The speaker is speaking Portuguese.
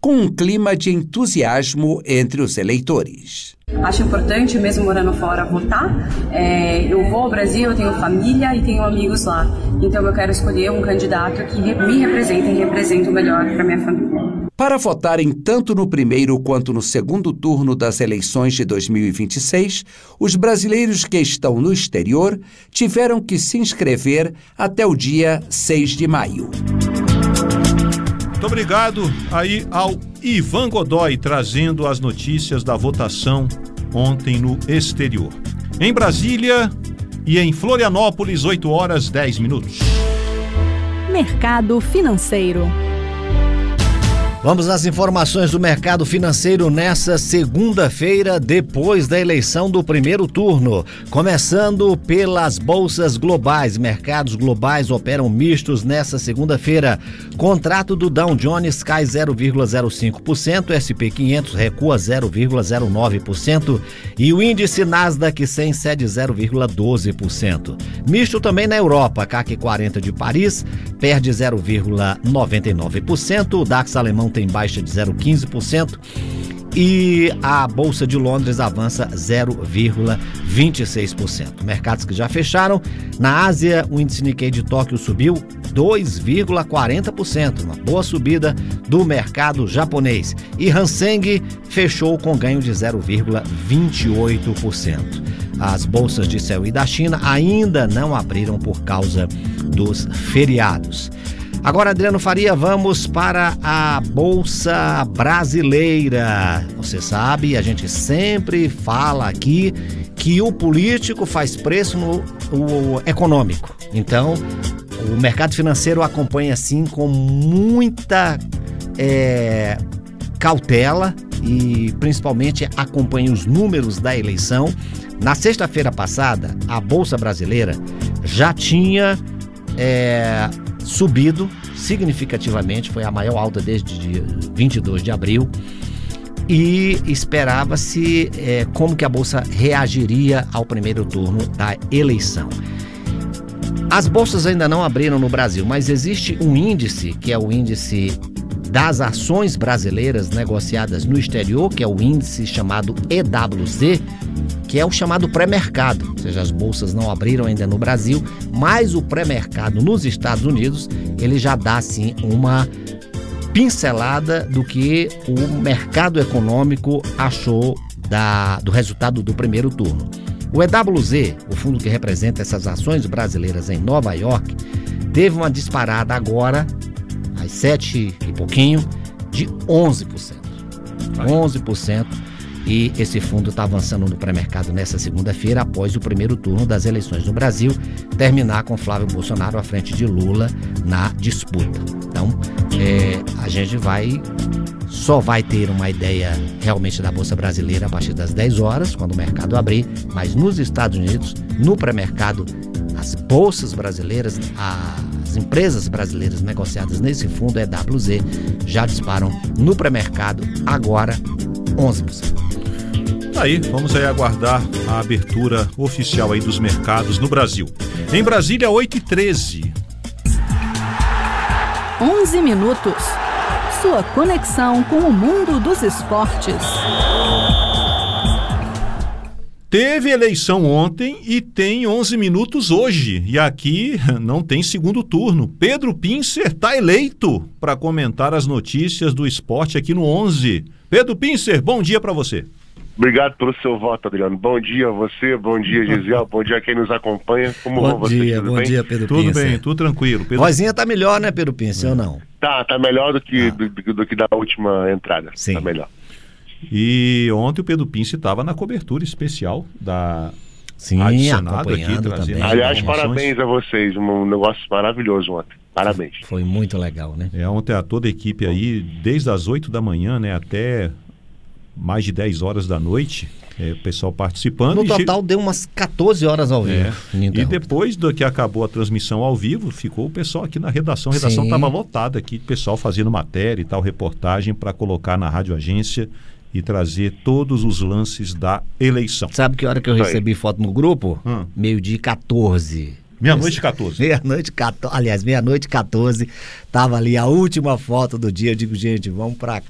com um clima de entusiasmo entre os eleitores. Acho importante, mesmo morando fora, votar. Eu vou ao Brasil, eu tenho família e tenho amigos lá. Então eu quero escolher um candidato que me represente e represente o melhor para minha família. Para votarem tanto no primeiro quanto no segundo turno das eleições de 2026, os brasileiros que estão no exterior tiveram que se inscrever até o dia 6 de maio. Muito obrigado aí ao Ivan Godoy, trazendo as notícias da votação ontem no exterior. Em Brasília e em Florianópolis, 8h10. Mercado financeiro. Vamos às informações do mercado financeiro nessa segunda-feira, depois da eleição do primeiro turno. Começando pelas bolsas globais. Mercados globais operam mistos nessa segunda-feira. Contrato do Dow Jones cai 0,05%, SP 500 recua 0,09% e o índice Nasdaq 100 cede 0,12%. Misto também na Europa. CAC 40 de Paris perde 0,99%, o DAX alemão tem baixa de 0,15% e a Bolsa de Londres avança 0,26%. Mercados que já fecharam. Na Ásia, o índice Nikkei de Tóquio subiu 2,40%, uma boa subida do mercado japonês. E Hang Seng fechou com ganho de 0,28%. As bolsas de Seul e da China ainda não abriram por causa dos feriados. Agora, Adriano Faria, vamos para a Bolsa Brasileira. Você sabe, a gente sempre fala aqui que o político faz preço no econômico. Então, o mercado financeiro acompanha, assim, com muita cautela e, principalmente, acompanha os números da eleição. Na sexta-feira passada, a Bolsa Brasileira já tinha subido significativamente, foi a maior alta desde dia 22 de abril e esperava-se como que a Bolsa reagiria ao primeiro turno da eleição. As bolsas ainda não abriram no Brasil, mas existe um índice, que é o índice das ações brasileiras negociadas no exterior, que é o índice chamado EWZ, que é o chamado pré-mercado, ou seja, as bolsas não abriram ainda no Brasil, mas o pré-mercado nos Estados Unidos, ele já dá, assim, uma pincelada do que o mercado econômico achou do resultado do primeiro turno. O EWZ, o fundo que representa essas ações brasileiras em Nova York, teve uma disparada agora, às 7 e pouquinho, de 11%. 11%. E esse fundo está avançando no pré-mercado nessa segunda-feira, após o primeiro turno das eleições no Brasil terminar com Flávio Bolsonaro à frente de Lula na disputa. Então, a gente só vai ter uma ideia realmente da Bolsa Brasileira a partir das 10 horas, quando o mercado abrir, mas nos Estados Unidos, no pré-mercado, as bolsas brasileiras, as empresas brasileiras negociadas nesse fundo EWZ já disparam no pré-mercado agora 11%. Aí, vamos aí aguardar a abertura oficial aí dos mercados no Brasil. Em Brasília, 8h13. 11 minutos. Sua conexão com o mundo dos esportes. Teve eleição ontem e tem 11 minutos hoje. E aqui não tem segundo turno. Pedro Pincer está eleito para comentar as notícias do esporte aqui no 11. Pedro Pincer, bom dia para você. Obrigado pelo seu voto, Adriano. Bom dia a você, bom dia, Gisele, bom dia a quem nos acompanha. Como vão vocês? Bom dia, Pedro Pincer. Tudo bem, tudo tranquilo. Pedro... Vozinha tá melhor, né, Pedro Pincer, ou não? Tá melhor do que da última entrada. Sim. Tá melhor. E ontem o Pedro Pincer estava na cobertura especial da Rádio Senado aqui, trazendo também. Aliás, parabéns a vocês, um negócio maravilhoso ontem. Parabéns. Foi muito legal, né? Ontem toda a equipe aí, desde as 8 da manhã, né, até mais de 10 horas da noite, o pessoal participando. No total deu umas 14 horas ao vivo. E depois do que acabou a transmissão ao vivo, ficou o pessoal aqui na redação. A redação estava lotada aqui, pessoal fazendo matéria e tal, reportagem para colocar na Rádio Agência e trazer todos os lances da eleição. Sabe que hora que eu recebi foto no grupo? 12h14. Meia-noite 14. Meia-noite 14. Aliás, meia-noite 14. Tava ali a última foto do dia. Eu digo, gente, vamos pra